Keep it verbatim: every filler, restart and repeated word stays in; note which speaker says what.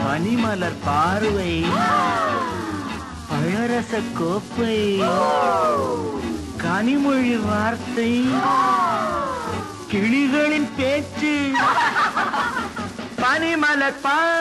Speaker 1: பனிமலர் பார்வை, பழரச கோப்பை, கனிமொழி வார்த்தை, கிளிகளின் பேச்சு, பனிமலர் பா